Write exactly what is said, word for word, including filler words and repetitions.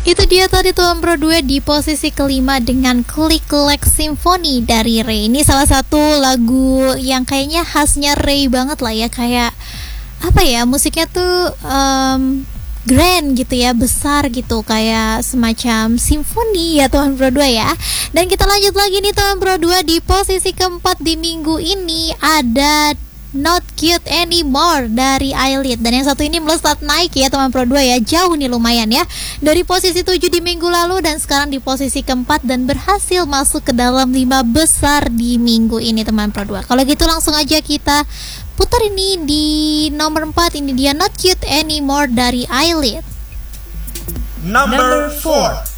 Itu dia tadi Tuan Pro dua di posisi kelima dengan Click Clack Symphony dari Ray. Ini salah satu lagu yang kayaknya khasnya Ray banget lah ya. Kayak apa ya, musiknya tuh um, grand gitu ya, besar gitu, kayak semacam simfoni ya Tuan Pro dua ya. Dan kita lanjut lagi nih Tuan Pro dua, di posisi keempat di minggu ini ada Not Cute Anymore dari Eyelid. Dan yang satu ini melesat naik ya teman Pro dua ya, jauh nih lumayan ya, dari posisi tujuh di minggu lalu dan sekarang di posisi keempat dan berhasil masuk ke dalam lima besar di minggu ini teman Pro dua. Kalau gitu langsung aja kita putar ini di nomor empat. Ini dia Not Cute Anymore dari Eyelid. Number four.